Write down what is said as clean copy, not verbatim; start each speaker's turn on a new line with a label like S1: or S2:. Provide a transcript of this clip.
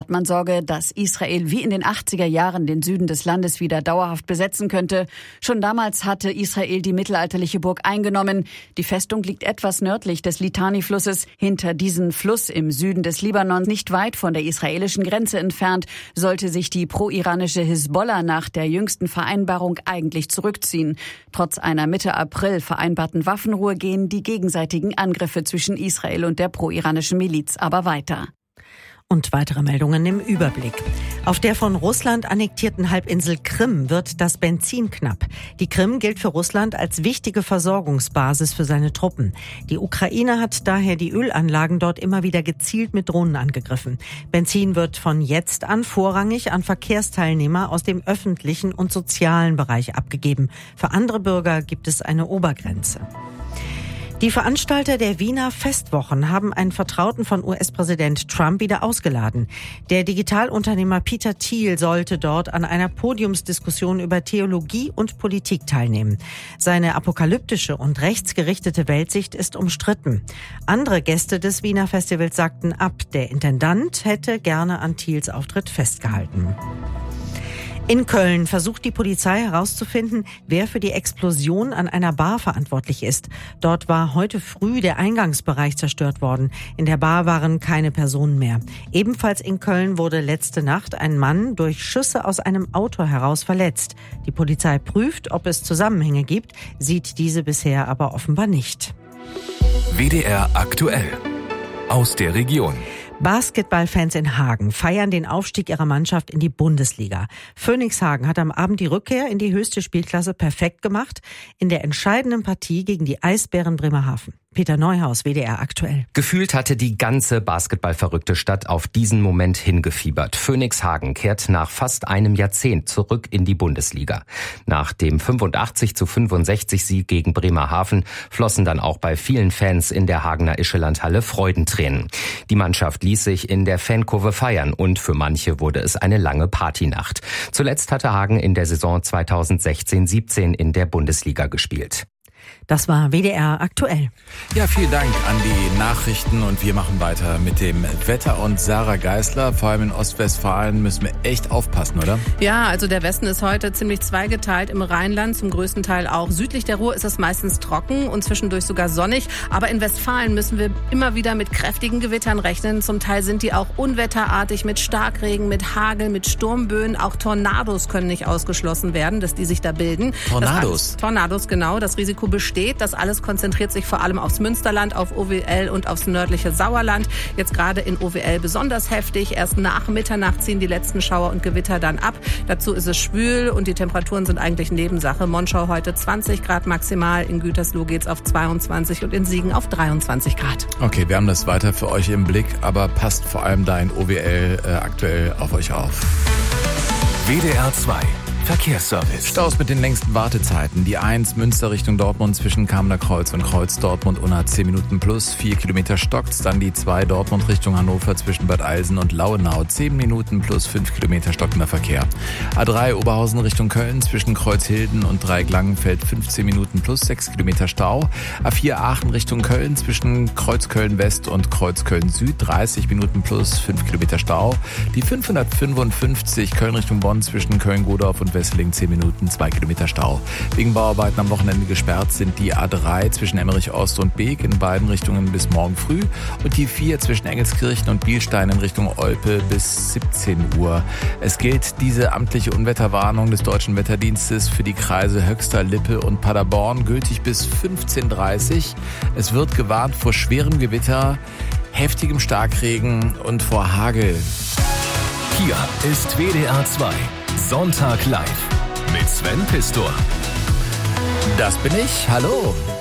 S1: hat man Sorge, dass Israel wie in den 80er Jahren den Süden des Landes wieder dauerhaft besetzen könnte. Schon damals hatte Israel die mittelalterliche Burg eingenommen. Die Festung liegt etwas nördlich des Litani-Flusses. Hinter diesem Fluss im Süden des Libanon, nicht weit von der israelischen Grenze entfernt, sollte sich die pro-iranische Hisbollah nach der jüngsten Vereinbarung eigentlich zurückziehen. Trotz einer Mitte April vereinbarten Waffenruhe gehen die gegenseitigen Angriffe zwischen Israel und der pro-iranischen Miliz aber weiter.
S2: Und weitere Meldungen im Überblick. Auf der von Russland annektierten Halbinsel Krim wird das Benzin knapp. Die Krim gilt für Russland als wichtige Versorgungsbasis für seine Truppen. Die Ukraine hat daher die Ölanlagen dort immer wieder gezielt mit Drohnen angegriffen. Benzin wird von jetzt an vorrangig an Verkehrsteilnehmer aus dem öffentlichen und sozialen Bereich abgegeben. Für andere Bürger gibt es eine Obergrenze. Die Veranstalter der Wiener Festwochen haben einen Vertrauten von US-Präsident Trump wieder ausgeladen. Der Digitalunternehmer Peter Thiel sollte dort an einer Podiumsdiskussion über Theologie und Politik teilnehmen. Seine apokalyptische und rechtsgerichtete Weltsicht ist umstritten. Andere Gäste des Wiener Festivals sagten ab, der Intendant hätte gerne an Thiels Auftritt festgehalten. In Köln versucht die Polizei herauszufinden, wer für die Explosion an einer Bar verantwortlich ist. Dort war heute früh der Eingangsbereich zerstört worden. In der Bar waren keine Personen mehr. Ebenfalls in Köln wurde letzte Nacht ein Mann durch Schüsse aus einem Auto heraus verletzt. Die Polizei prüft, ob es Zusammenhänge gibt, sieht diese bisher aber offenbar nicht.
S3: WDR aktuell aus der Region.
S2: Basketballfans in Hagen feiern den Aufstieg ihrer Mannschaft in die Bundesliga. Phoenix Hagen hat am Abend die Rückkehr in die höchste Spielklasse perfekt gemacht in der entscheidenden Partie gegen die Eisbären Bremerhaven. Peter Neuhaus, WDR aktuell.
S4: Gefühlt hatte die ganze basketballverrückte Stadt auf diesen Moment hingefiebert. Phoenix Hagen kehrt nach fast einem Jahrzehnt zurück in die Bundesliga. Nach dem 85:65 Sieg gegen Bremerhaven flossen dann auch bei vielen Fans in der Hagener Ischelandhalle Freudentränen. Die Mannschaft ließ sich in der Fankurve feiern und für manche wurde es eine lange Partynacht. Zuletzt hatte Hagen in der Saison 2016/17 in der Bundesliga gespielt.
S2: Das war WDR aktuell.
S5: Ja, vielen Dank an die Nachrichten und wir machen weiter mit dem Wetter und Sarah Geisler. Vor allem in Ostwestfalen müssen wir echt aufpassen, oder?
S6: Ja, also der Westen ist heute ziemlich zweigeteilt. Im Rheinland zum größten Teil auch. Südlich der Ruhr ist es meistens trocken und zwischendurch sogar sonnig. Aber in Westfalen müssen wir immer wieder mit kräftigen Gewittern rechnen. Zum Teil sind die auch unwetterartig mit Starkregen, mit Hagel, mit Sturmböen. Auch Tornados können nicht ausgeschlossen werden, dass die sich da bilden.
S5: Tornados?
S6: Tornados, genau. Das Risiko besteht. Das alles konzentriert sich vor allem aufs Münsterland, auf OWL und aufs nördliche Sauerland. Jetzt gerade in OWL besonders heftig. Erst nach Mitternacht ziehen die letzten Schauer und Gewitter dann ab. Dazu ist es schwül und die Temperaturen sind eigentlich Nebensache. Monschau heute 20 Grad maximal, in Gütersloh geht's auf 22 und in Siegen auf 23 Grad.
S5: Okay, wir haben das weiter für euch im Blick, aber passt vor allem da in OWL aktuell auf euch auf.
S3: WDR 2 Verkehrsservice.
S5: Staus mit den längsten Wartezeiten. Die 1 Münster Richtung Dortmund zwischen Kamener Kreuz und Kreuz Dortmund Unna 10 Minuten plus, 4 Kilometer stockt's. Dann die 2 Dortmund Richtung Hannover zwischen Bad Eilsen und Lauenau 10 Minuten plus 5 Kilometer stockender Verkehr. A3 Oberhausen Richtung Köln zwischen Kreuzhilden und Dreieck-Langenfeld 15 Minuten plus 6 Kilometer Stau. A4 Aachen Richtung Köln zwischen Kreuz Köln West und Kreuz Köln Süd 30 Minuten plus 5 Kilometer Stau. Die 555 Köln Richtung Bonn zwischen Köln-Godorf und Wesseling 10 Minuten, 2 Kilometer Stau. Wegen Bauarbeiten am Wochenende gesperrt sind die A3 zwischen Emmerich Ost und Beek in beiden Richtungen bis morgen früh und die 4 zwischen Engelskirchen und Bielstein in Richtung Olpe bis 17 Uhr. Es gilt diese amtliche Unwetterwarnung des Deutschen Wetterdienstes für die Kreise Höxter, Lippe und Paderborn, gültig bis 15:30 Uhr. Es wird gewarnt vor schwerem Gewitter, heftigem Starkregen und vor Hagel.
S3: Hier ist WDR 2 Sonntag live mit Sven Pistor.
S5: Das bin ich. Hallo.